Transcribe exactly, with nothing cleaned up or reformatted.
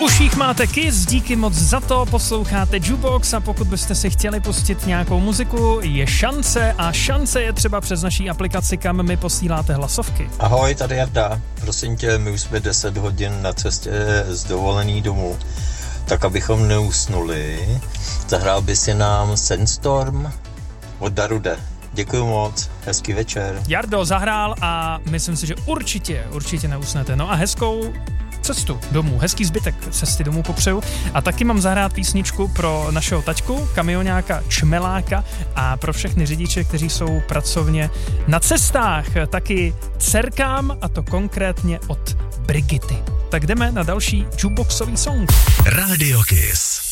uších máte Kiss, díky moc za to, posloucháte Jukebox a pokud byste si chtěli pustit nějakou muziku, je šance a šance je třeba přes naší aplikaci, kam mi posíláte hlasovky. Ahoj, tady Jarda. Prosím tě, my už jsme deset hodin na cestě z dovolený domů, tak abychom neusnuli, zahrál by si nám Sandstorm od Darude. Děkuju moc, hezký večer. Jardo zahrál a myslím si, že určitě, určitě neusnete. No a hezkou cestu domů, hezký zbytek cesty domů popřeju. A taky mám zahrát písničku pro našeho taťku, kamioňáka Čmeláka a pro všechny řidiče, kteří jsou pracovně na cestách. Taky dcerkám, a to konkrétně od Brigity. Tak jdeme na další jukeboxový song. Radio Kiss.